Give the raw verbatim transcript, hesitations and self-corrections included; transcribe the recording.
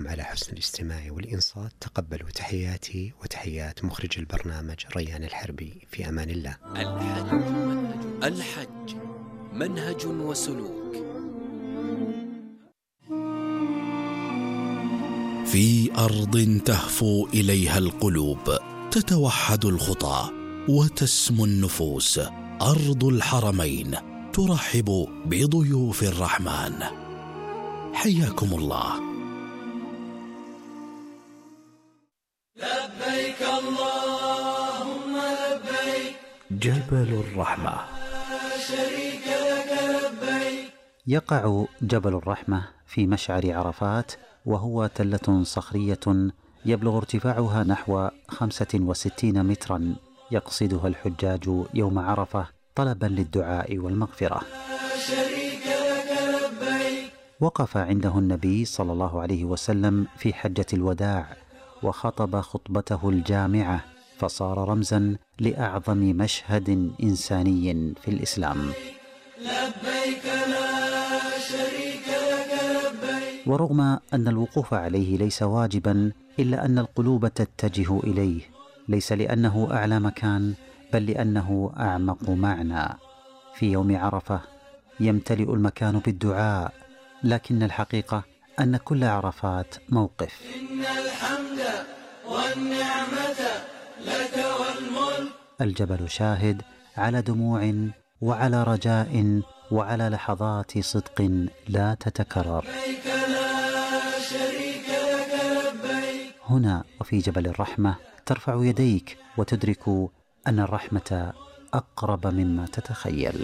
لكم على حسن الاستماع والإنصات. تقبلوا تحياتي وتحيات مخرج البرنامج ريان الحربي. في أمان الله. الحج منهج, الحج منهج وسلوك. في أرض تهفو إليها القلوب، تتوحد الخطى وتسمو النفوس، أرض الحرمين ترحب بضيوف الرحمن. حياكم الله. لبيك اللهم لبيك، جبل الرحمة لا شريك لك لبيك. يقع جبل الرحمة في مشعر عرفات، وهو تلة صخرية يبلغ ارتفاعها نحو خمسة وستين مترا، يقصدها الحجاج يوم عرفة طلبا للدعاء والمغفرة. لا شريك لك لبيك. وقف عنده النبي صلى الله عليه وسلم في حجة الوداع، وخطب خطبته الجامعة، فصار رمزا لأعظم مشهد إنساني في الإسلام. لبيك لا شريك لك لبيك. ورغم أن الوقوف عليه ليس واجبا، إلا أن القلوب تتجه إليه، ليس لأنه أعلى مكان، بل لأنه أعمق معنى. في يوم عرفة يمتلئ المكان بالدعاء، لكن الحقيقة أن كل عرفات موقف. إن الحمد والنعمة لك والملك. الجبل شاهد على دموع وعلى رجاء وعلى لحظات صدق لا تتكرر. لبيك لا شريك لك لبيك. هنا وفي جبل الرحمة ترفع يديك وتدرك أن الرحمة أقرب مما تتخيل.